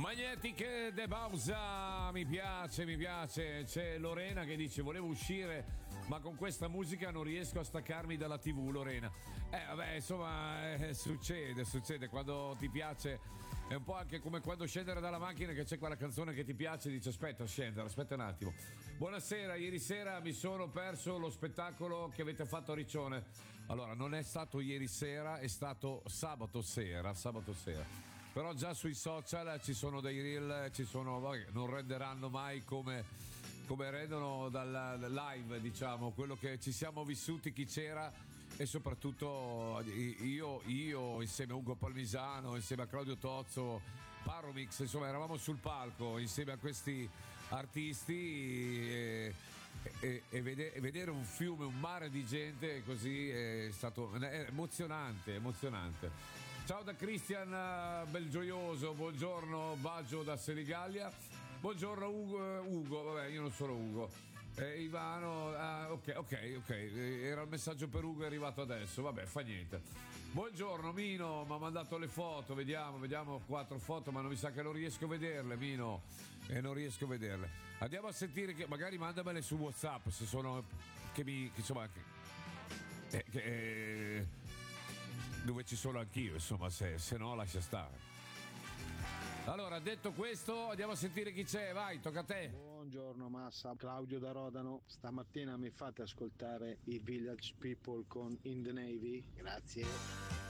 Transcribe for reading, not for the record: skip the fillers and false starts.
Magnetic de Bausa, mi piace. C'è Lorena che dice: volevo uscire, ma con questa musica non riesco a staccarmi dalla TV, Lorena. Vabbè, insomma, succede quando ti piace. È un po' anche come quando scendere dalla macchina, che c'è quella canzone che ti piace e dici: aspetta un attimo. Buonasera, ieri sera mi sono perso lo spettacolo che avete fatto a Riccione. Allora, non è stato ieri sera, è stato sabato sera. Però già sui social ci sono dei reel, non renderanno mai come rendono dal live, diciamo, quello che ci siamo vissuti, chi c'era, e soprattutto io insieme a Ugo Palmisano, insieme a Claudio Tozzo, Paromix, insomma eravamo sul palco insieme a questi artisti e vedere un fiume, un mare di gente così è stato emozionante. Ciao da Cristian Belgioioso, buongiorno Baggio da Senigallia, buongiorno Ugo, vabbè, io non sono Ugo, Ivano, ok, era il messaggio per Ugo, è arrivato adesso, vabbè, fa niente. Buongiorno Mino, mi ha mandato le foto, vediamo 4 foto, ma non mi sa che non riesco a vederle, Mino, non riesco a vederle. Andiamo a sentire, che magari mandamele su WhatsApp se sono dove ci sono anch'io, insomma, se no lascia stare. Allora, detto questo, andiamo a sentire chi c'è, vai, tocca a te. Buongiorno Massa, Claudio da Rodano. Stamattina mi fate ascoltare i Village People con In the Navy? Grazie.